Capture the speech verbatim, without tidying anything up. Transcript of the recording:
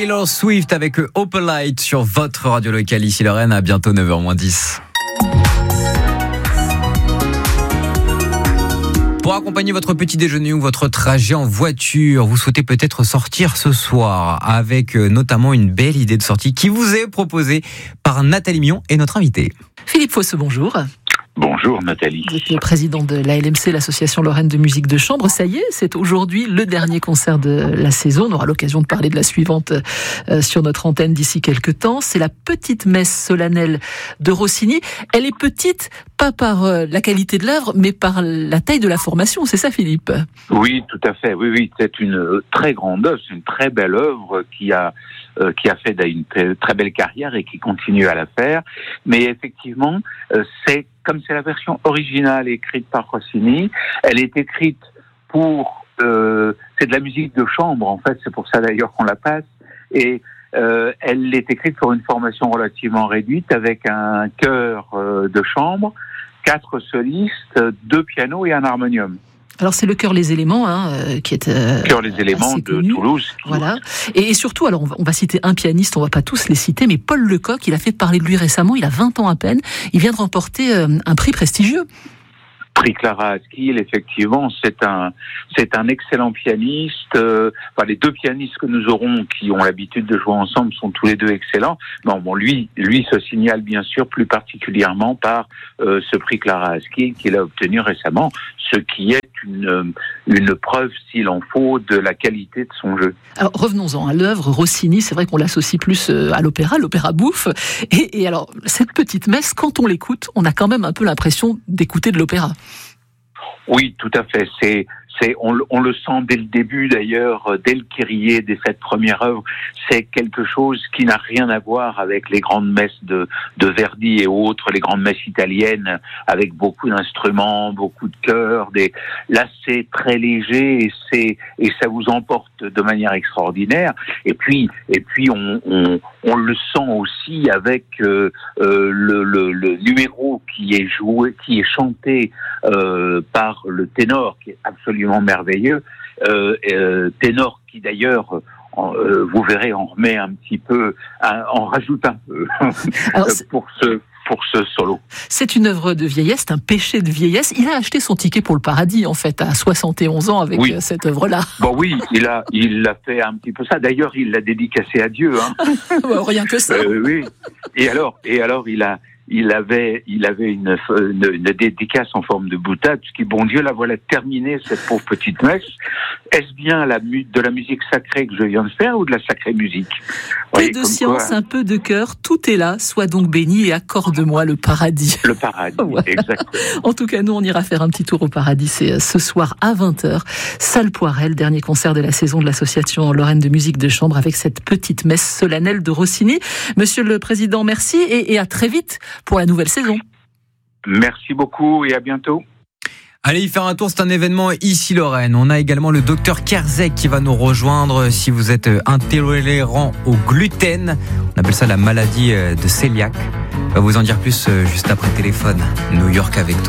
Taylor Swift avec Open Light sur votre radio locale ici Lorraine. À bientôt neuf heures moins dix. Pour accompagner votre petit déjeuner ou votre trajet en voiture, vous souhaitez peut-être sortir ce soir avec notamment une belle idée de sortie qui vous est proposée par Nathalie Mion et notre invitée. Philippe Fosseux, bonjour. Bonjour Nathalie. Vous êtes le président de l'A L M C, l'Association Lorraine de musique de chambre. Ça y est, c'est aujourd'hui le dernier concert de la saison. On aura l'occasion de parler de la suivante euh, sur notre antenne d'ici quelques temps. C'est la petite messe solennelle de Rossini. Elle est petite, pas par euh, la qualité de l'œuvre, mais par la taille de la formation. C'est ça, Philippe ? Oui, tout à fait. Oui, oui, c'est une très grande œuvre, c'est une très belle œuvre qui a euh, qui a fait une très, très belle carrière et qui continue à la faire. Mais effectivement, euh, c'est comme c'est la version originale écrite par Rossini, elle est écrite pour... Euh, c'est de la musique de chambre, en fait, c'est pour ça d'ailleurs qu'on la passe. Et euh, elle est écrite pour une formation relativement réduite, avec un chœur euh, de chambre, quatre solistes, deux pianos et un harmonium. Alors c'est le chœur Les Éléments, hein, qui est euh, chœur Les Éléments de connu. Toulouse. Voilà. Et, et surtout, alors on va, on va citer un pianiste, on va pas tous les citer, mais Paul Lecoq, il a fait parler de lui récemment. Il a vingt ans à peine. Il vient de remporter euh, un prix prestigieux. Prix Clara Askill, effectivement, c'est un c'est un excellent pianiste. Euh, enfin, les deux pianistes que nous aurons, qui ont l'habitude de jouer ensemble, sont tous les deux excellents. Bon, bon, lui, lui se signale bien sûr plus particulièrement par euh, ce prix Clara Askill qu'il a obtenu récemment, ce qui est une une preuve, s'il en faut, de la qualité de son jeu. Alors revenons-en à l'œuvre Rossini. C'est vrai qu'on l'associe plus à l'opéra, l'opéra bouffe. Et, et alors cette petite messe, quand on l'écoute, on a quand même un peu l'impression d'écouter de l'opéra. Oui, tout à fait. C'est, c'est, on, on le sent dès le début d'ailleurs, dès le Kyrie, dès cette première œuvre. C'est quelque chose qui n'a rien à voir avec les grandes messes de, de Verdi et autres, les grandes messes italiennes avec beaucoup d'instruments, beaucoup de chœurs. Des... Là, c'est très léger et c'est et ça vous emporte de manière extraordinaire. Et puis, et puis, on, on, on le sent aussi avec euh, euh, le, le, le numéro qui est joué, qui est chanté euh, par le ténor, qui est absolument merveilleux. Euh, euh, ténor qui d'ailleurs, euh, vous verrez, en remet un petit peu, un, en rajoute un peu Alors, pour ce pour ce solo. C'est une œuvre de vieillesse, un péché de vieillesse. Il a acheté son ticket pour le paradis, en fait, à soixante et onze ans avec oui. cette œuvre-là. Bon oui, il a il a fait un petit peu ça. D'ailleurs, il l'a dédicacé à Dieu. Hein. Rien que ça. Euh, oui. Et alors, et alors, il a Il avait, il avait une, une, une dédicace en forme de boutade, ce qui, bon Dieu, la voilà terminée, cette pauvre petite messe. Est-ce bien la mu- de la musique sacrée que je viens de faire ou de la sacrée musique ? Peu de science, quoi, un peu de cœur, tout est là, sois donc béni et accorde-moi le paradis. Le paradis, voilà. Exactement. En tout cas, nous, on ira faire un petit tour au paradis, c'est ce soir à vingt heures, salle Poirel, dernier concert de la saison de l'Association Lorraine de musique de chambre avec cette petite messe solennelle de Rossini. Monsieur le Président, merci et, et à très vite pour la nouvelle saison. Merci beaucoup et à bientôt. Allez y faire un tour, c'est un événement ici Lorraine. On a également le docteur Kerzek qui va nous rejoindre si vous êtes intolérant au gluten. On appelle ça la maladie de cœliaque. On va vous en dire plus juste après téléphone. New York avec toi.